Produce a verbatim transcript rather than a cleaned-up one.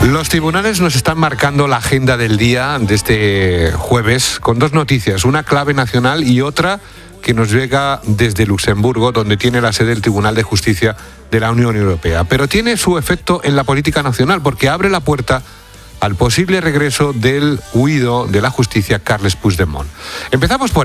Los tribunales nos están marcando la agenda del día de este jueves con dos noticias, una clave nacional y otra que nos llega desde Luxemburgo, donde tiene la sede el Tribunal de Justicia de la Unión Europea. Pero tiene su efecto en la política nacional porque abre la puerta al posible regreso del huido de la justicia Carles Puigdemont. Empezamos por